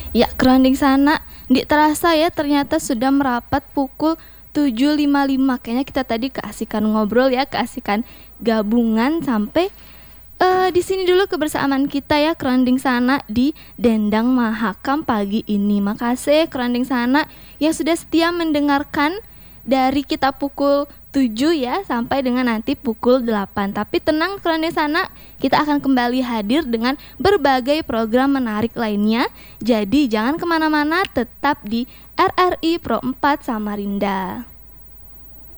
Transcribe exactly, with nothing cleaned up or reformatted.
Ya, keranding sana, ndik terasa ya ternyata sudah merapat pukul tujuh lima puluh lima. Kayaknya kita tadi keasikan ngobrol ya, keasikan gabungan sampai eh di sini dulu kebersamaan kita ya keranding sana di Dendang Mahakam pagi ini. Makasih keranding sana yang sudah setia mendengarkan dari kita pukul tujuh ya sampai dengan nanti pukul delapan. Tapi tenang keranding sana, kita akan kembali hadir dengan berbagai program menarik lainnya. Jadi jangan kemana-mana, tetap di R R I Pro empat Samarinda.